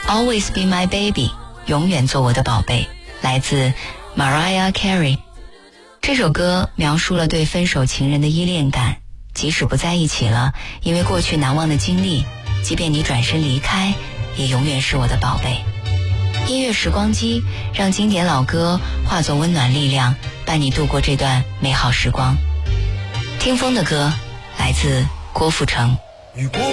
Always be my baby， 永远做我的宝贝，来自 Mariah Carey。 这首歌描述了对分手情人的依恋感，即使不在一起了，因为过去难忘的经历，即便你转身离开，也永远是我的宝贝。音乐时光机，让经典老歌化作温暖力量，伴你度过这段美好时光。听风的歌来自郭富城。